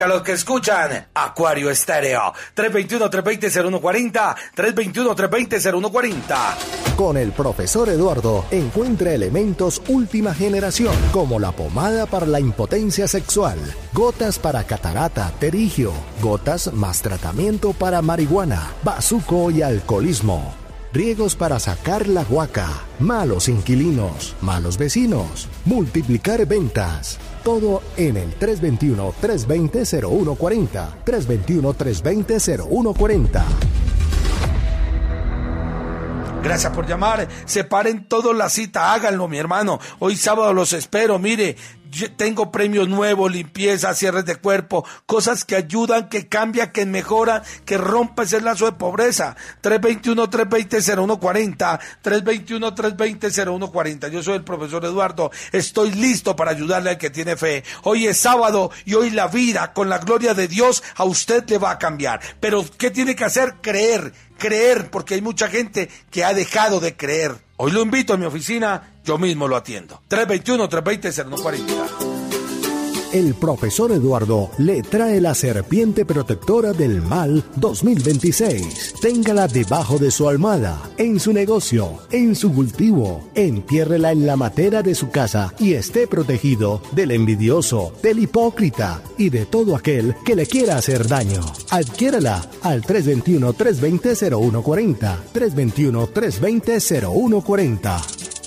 A los que escuchan Acuario Estéreo, 321-320-0140, 321-320-0140. Con el profesor Eduardo encuentra elementos última generación, como la pomada para la impotencia sexual, gotas para catarata, terigio, gotas más tratamiento para marihuana, bazuco y alcoholismo, riegos para sacar la guaca, malos inquilinos, malos vecinos, multiplicar ventas. Todo en el 321-320-0140. 321-320-0140. Gracias por llamar. Separen todos la cita, háganlo, mi hermano. Hoy sábado los espero. Mire, yo tengo premios nuevos, limpieza, cierres de cuerpo, cosas que ayudan, que cambian, que mejoran, que rompen ese lazo de pobreza. 321-320-0140, 321-320-0140. Yo soy el profesor Eduardo. Estoy listo para ayudarle al que tiene fe. Hoy es sábado y hoy la vida, con la gloria de Dios, a usted le va a cambiar. Pero ¿qué tiene que hacer? Creer, porque hay mucha gente que ha dejado de creer. Hoy lo invito a mi oficina, yo mismo lo atiendo. 321-320-0140. El profesor Eduardo le trae la serpiente protectora del mal 2026. Téngala debajo de su almohada, en su negocio, en su cultivo. Entiérrela en la matera de su casa y esté protegido del envidioso, del hipócrita y de todo aquel que le quiera hacer daño. Adquiérala al 321-320-0140. 321-320-0140.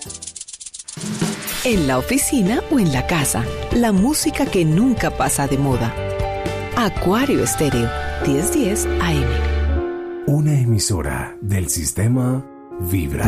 En la oficina o en la casa, la música que nunca pasa de moda. Acuario Estéreo, 1010 AM. Una emisora del sistema Vibra.